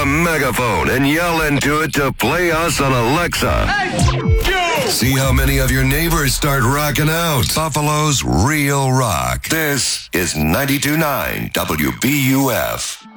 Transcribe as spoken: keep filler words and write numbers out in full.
megaphone and yell into it to play us on Alexa. Hey, you! See how many of your neighbors start rocking out. Buffalo's Real Rock. This is ninety-two point nine W B U F.